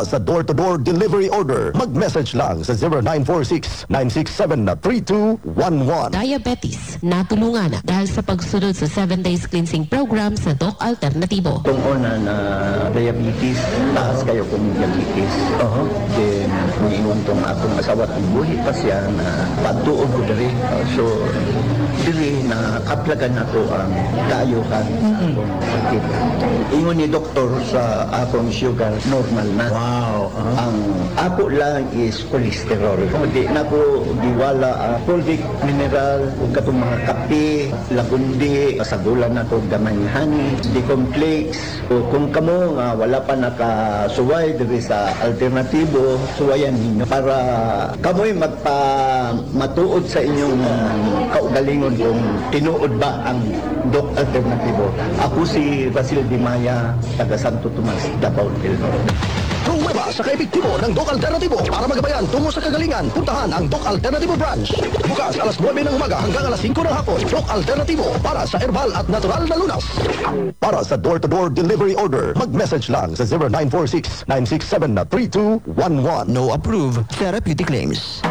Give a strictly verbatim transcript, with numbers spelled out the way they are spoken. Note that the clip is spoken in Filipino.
Para sa door-to-door delivery order, mag-message lang sa zero nine four six, nine six seven, three two one one. Diabetes, natulungan na dahil sa pagsunod sa seven days cleansing program sa Doc Alternatibo. Kung una na diabetes, taas kayo kung diabetes. Uh-huh. Then, niingon tong akong asawa at buhi pa siya na pagtuog ko diri. Uh, so, diri na kaplagan ako ang kaayuhan akong sakit. Ingon ni doktor sa akong sugar normal na. Wow. Uh-huh. Ang ako lang is cholesterol. Di na ko giwala ang folic mineral, ug katong mga kape, lagundi, kasagulan na ko gamay ni honey, di-complex. So, kung kamo nga wala pa nakasuway diri sa alternatibo, suwayan ninyo para kamoy magpa matuod sa inyong kaugalingon kung tinuod ba ang Doc Alternatibo. Ako si Basil Di Maya, taga Santo Tomas, Davao del Norte. Pruweba sa kaepektibo ng Doc Alternatibo para magabayan tungo sa kagalingan. Puntahan ang Doc Alternatibo branch. Bukas alas nuwebe ng umaga hanggang alas singko ng hapon. Doc Alternatibo para sa herbal at natural na lunas. Para sa door-to-door delivery order, mag-message lang sa zero nine four six, nine six seven, three two one one. No approved therapeutic claims.